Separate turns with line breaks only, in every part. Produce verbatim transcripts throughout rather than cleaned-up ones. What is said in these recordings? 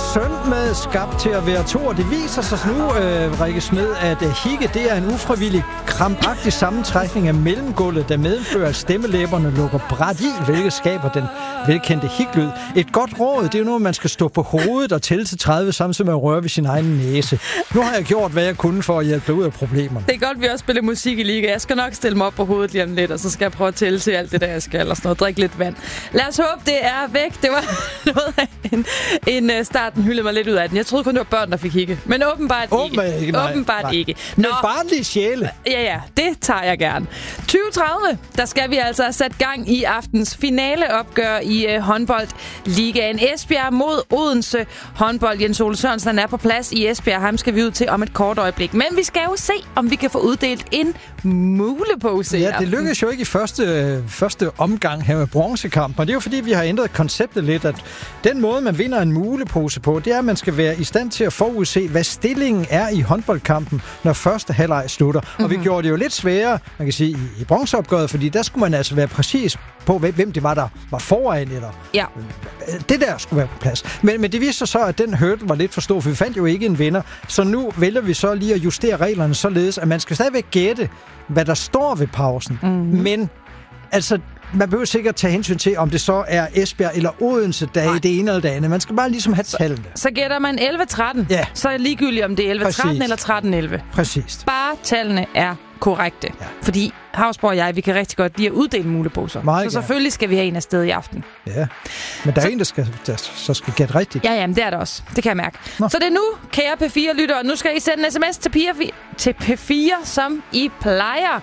søn med skabt til at være to, og det viser sig nu, øh, Rikke Smed, at øh, hikke, det er en ufrivillig, krampagtig sammentrækning af mellemgulvet, der medfører, at stemmelæberne lukker bræt i, hvilket skaber den velkendte hiklyd. Et godt råd, det er jo noget, man skal stå på hovedet og tælle til tredive, samtidig med at røre ved sin egen næse. Nu har jeg gjort, hvad jeg kunne for at hjælpe dig ud af problemerne.
Det er godt, vi også spiller musik i liga. Jeg skal nok stille mig op på hovedet lige om lidt, og så skal jeg prøve at tælle til alt det der, jeg skal, og sådan noget. Drikke lidt vand. Lad os håbe, det er væk. Det var noget af en, en starten hyldede mig lidt ud af den. Jeg troede kun, det var børn, der fik hikke. Men åbenbart
Åbenbart
ikke.
ikke. Nej,
åbenbart
nej.
ikke.
Nå. Men barnlige sjæle.
Ja, ja. Det tager jeg gerne. tyve tredive, der skal vi altså have sat gang i aftens finaleopgør i uh, håndboldligaen. Esbjerg mod Odense håndbold. Jens Ole Sørensen er på plads i Esbjerg. Ham skal vi ud til om et kort øjeblik. Men vi skal jo se, om vi kan få uddelt en mulepose.
Ja, det lykkedes jo ikke i første, første omgang her med bronzekampen. Og det er jo fordi, vi har ændret konceptet lidt, at den måde, man vinder en mulepose på, det er, at man skal være i stand til at forudse, hvad stillingen er i håndboldkampen, når første halvleg slutter. Mm-hmm. Og vi gjorde det jo lidt sværere, man kan sige, i, i bronzeopgøret, fordi der skulle man altså være præcis på, hvem det var, der var foran, eller
ja.
Det der skulle være på plads. Men, men det viste sig så, at den hurdle var lidt for stor, for vi fandt jo ikke en vinder. Så nu vælger vi så lige at justere reglerne således, at man skal stadigvæk gætte, hvad der står ved pausen. Mm-hmm. Men altså, man behøver sikkert tage hensyn til, om det så er Esbjerg eller Odense, der er det ene eller det andet. Man skal bare ligesom have tallene.
Så, så gætter man elleve tretten.
Ja.
Så er det ligegyldigt, om det er elleve tretten eller tretten elleve.
Præcis.
Bare tallene er korrekte. Ja. Fordi Havsborg og jeg, vi kan rigtig godt lide at uddele muleposer.
Meget
så selvfølgelig skal vi have en af sted i aften.
Ja, men der er så, en, der skal, der så skal gætte rigtigt.
Ja, jamen det er der også. Det kan jeg mærke. Nå. Så det er nu, kære P fire-lyttere. Nu skal I sende en sms til, til P fire, som I plejer.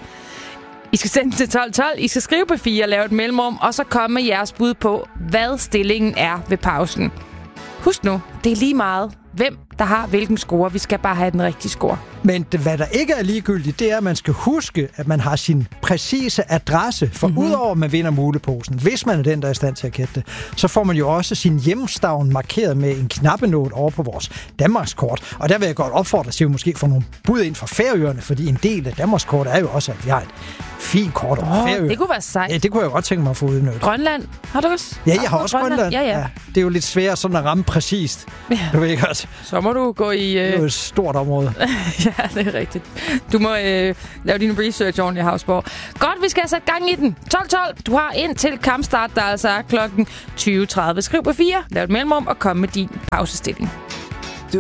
I skal sende til tolv tolv. I skal skrive P fire, lave et mellemrum, og så komme med jeres bud på, hvad stillingen er ved pausen. Husk nu, det er lige meget, hvem der har hvilken score. Vi skal bare have den rigtige score. Men
det, hvad der ikke er ligegyldigt, det er, at man skal huske, at man har sin præcise adresse. For mm-hmm. udover at man vinder muleposen, hvis man er den, der er i stand til at gætte det, så får man jo også sin hjemstavn markeret med en knappenål over på vores Danmarkskort. Og der vil jeg godt opfordre til at måske få nogle bud ind fra Færøerne, fordi en del af Danmarkskort er jo også, at vi har et fint kort over
oh,
Færøerne.
Det kunne være sejt.
Ja, det kunne jeg godt tænke mig at få udnyttet.
Grønland, har du også?
Ja, jeg har også Grønland. Grønland.
Ja, ja. Ja,
det er jo lidt svært sådan at ramme præcist. Ja. Du ved godt.
Så må du gå i... Øh...
Det er jo et stort område.
Ja, det er rigtigt. Du må øh, lave din research ordentligt, Havsborg. Godt, vi skal have sat gang i den. tolv tolv. Du har ind til kampstart, der altså er klokken tyve tredive. Skriv på fire, lav et mellemrum og kom med din pausestilling.